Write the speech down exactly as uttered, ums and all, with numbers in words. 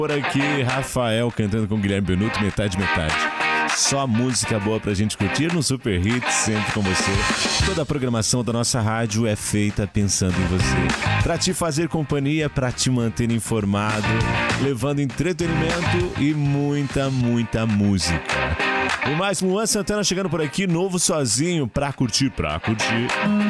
Por aqui, Rafael cantando com Guilherme Benuto, metade, metade. Só música boa pra gente curtir no Super Hits, sempre com você. Toda a programação da nossa rádio é feita pensando em você. Pra te fazer companhia, pra te manter informado, levando entretenimento e muita, muita música. O mais, Luan Santana chegando por aqui, novo sozinho, pra curtir, pra curtir.